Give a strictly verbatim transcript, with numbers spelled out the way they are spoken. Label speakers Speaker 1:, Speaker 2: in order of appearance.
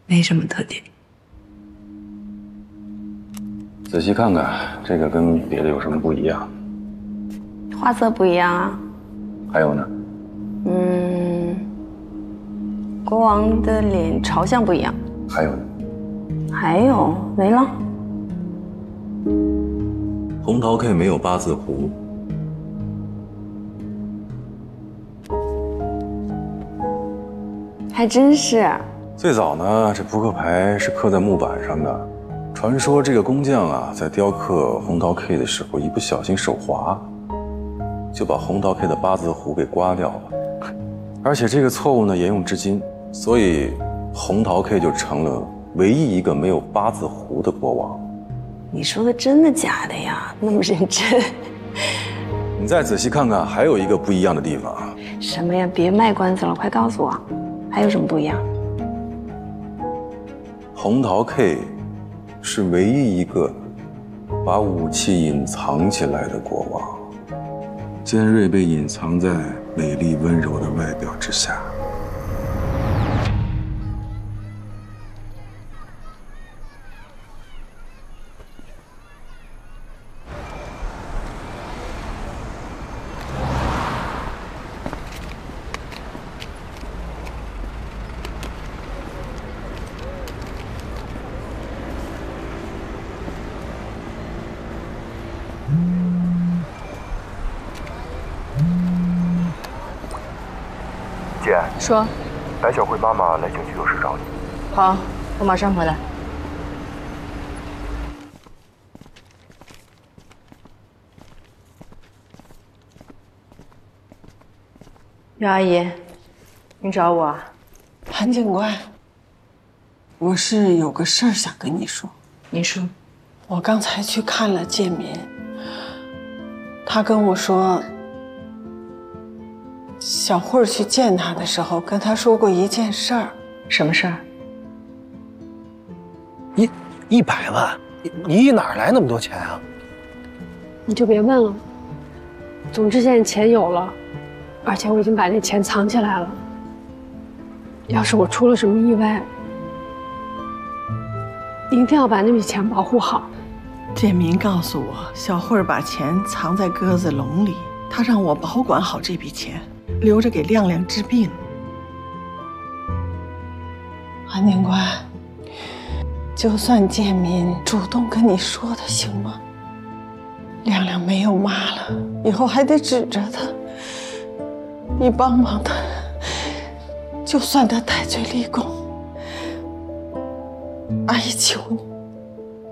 Speaker 1: 没什么特点。
Speaker 2: 仔细看看，这个跟别的有什么不一样？
Speaker 1: 花色不一样啊。
Speaker 2: 还有呢？
Speaker 1: 嗯，国王的脸朝向不一样。
Speaker 2: 还有呢？
Speaker 1: 还有没了。
Speaker 2: 红桃 K 没有八字胡。
Speaker 1: 还真是。
Speaker 2: 最早呢，这扑克牌是刻在木板上的。传说这个工匠啊，在雕刻红桃 K 的时候，一不小心手滑，就把红桃 K 的八字胡给刮掉了。而且这个错误呢，沿用至今，所以红桃 K 就成了唯一一个没有八字胡的国王。
Speaker 1: 你说的真的假的呀？那么认真。
Speaker 2: 你再仔细看看，还有一个不一样的地方。
Speaker 1: 什么呀？别卖关子了，快告诉我，还有什么不一样？
Speaker 2: 红桃 K 是唯一一个把武器隐藏起来的国王，尖锐被隐藏在美丽温柔的外表之下。
Speaker 3: 姐，
Speaker 4: 说，
Speaker 3: 白小慧妈妈来警局有事找你。
Speaker 4: 好，我马上回来。袁阿姨，你找我啊？
Speaker 5: 韩警官，我是有个事儿想跟你说。
Speaker 4: 你说。
Speaker 5: 我刚才去看了建民，他跟我说，小慧去见他的时候跟他说过一件事儿。
Speaker 4: 什么事儿？
Speaker 6: 一一百万，你你哪来那么多钱啊？
Speaker 7: 你就别问了。总之现在钱有了，而且我已经把那钱藏起来了。要是我出了什么意外，你一定要把那笔钱保护好。
Speaker 5: 建民告诉我，小慧把钱藏在鸽子笼里，他让我保管好这笔钱，留着给亮亮治病。韩警官，就算建民主动跟你说的，行吗？亮亮没有妈了，以后还得指着他，你帮帮他，就算他戴罪立功，阿姨求你。